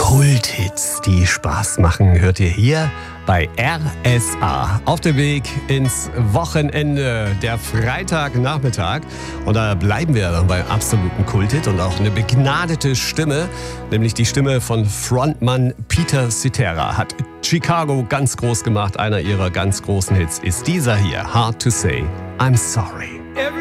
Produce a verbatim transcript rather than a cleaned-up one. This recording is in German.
Kulthits, die Spaß machen, hört ihr hier bei R S A. Auf dem Weg ins Wochenende, der Freitagnachmittag. Und da bleiben wir dann beim absoluten Kulthit und auch eine begnadete Stimme, nämlich die Stimme von Frontmann Peter Cetera. Hat Chicago ganz groß gemacht. Einer ihrer ganz großen Hits ist dieser hier, Hard to Say I'm Sorry.